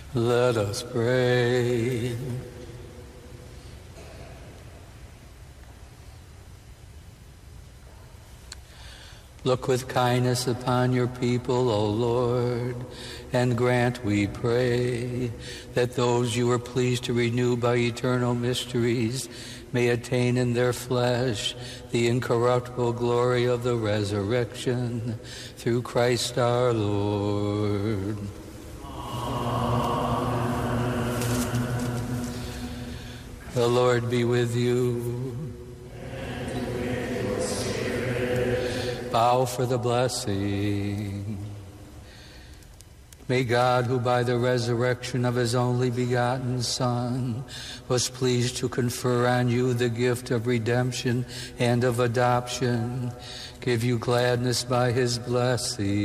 Let us pray. Look with kindness upon your people, O Lord, and grant, we pray, that those you are pleased to renew by eternal mysteries may attain in their flesh the incorruptible glory of the resurrection, through Christ our Lord. Amen. The Lord be with you. And with your spirit. Bow for the blessing. May God, who by the resurrection of his only begotten Son was pleased to confer on you the gift of redemption and of adoption, give you gladness by his blessing.